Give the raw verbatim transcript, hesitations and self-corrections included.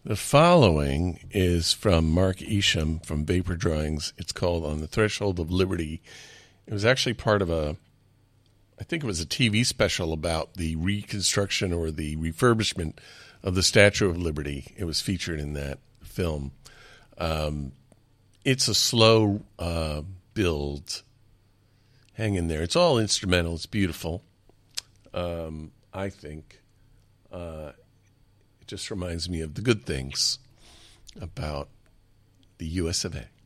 The following is from Mark Isham from Vapor Drawings. It's called On the Threshold of Liberty. It was actually part of a, I think it was a T V special about the reconstruction or the refurbishment of the Statue of Liberty. It was featured in that film. Um, it's a slow uh, build. Hang in there. It's all instrumental. It's beautiful, um, I think. Uh, it just reminds me of the good things about the U S of A.